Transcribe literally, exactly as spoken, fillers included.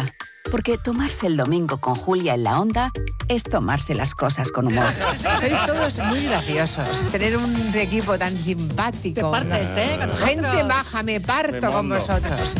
Onda. Porque tomarse el domingo con Julia en la Onda es tomarse las cosas con humor. Sois todos muy graciosos. Tener un equipo tan simpático. Te partes, ¿eh? Con nosotros. Gente maja, me parto Me con mondo. vosotros.